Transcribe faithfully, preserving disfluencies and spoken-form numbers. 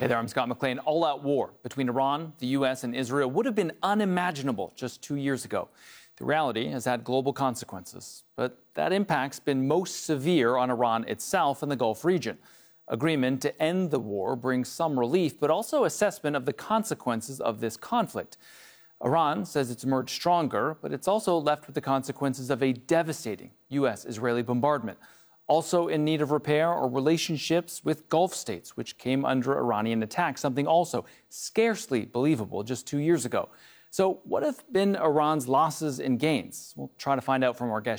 Hey there, I'm Scott McLean. All-out war between Iran, the U S, and Israel would have been unimaginable just two years ago. The reality has had global consequences, but that impact's been most severe on Iran itself and the Gulf region. Agreement to end the war brings some relief, but also assessment of the consequences of this conflict. Iran says it's emerged stronger, but it's also left with the consequences of a devastating U S-Israeli bombardment. Also in need of repair are relationships with Gulf states, which came under Iranian attack, something also scarcely believable just two years ago. So what have been Iran's losses and gains? We'll try to find out from our guest